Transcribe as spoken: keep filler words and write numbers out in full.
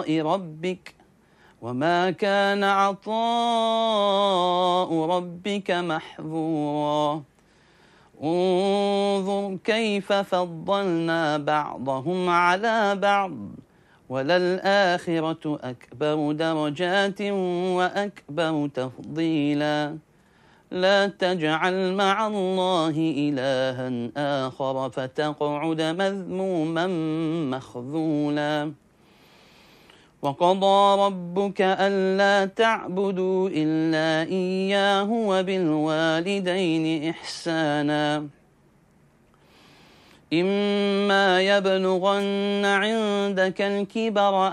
عطاء ربك وما كان عطاء ربك محظورا انظر كيف فضلنا بعضهم على بعض وللآخرة أكبر درجات وأكبر تفضيلا لا تجعل مع الله إلها آخر فتقعد مذموما مخذولا وقضى ربك ألا تعبدوا إلا إياه وبالوالدين إحسانا إما يبلغن عندك الكبر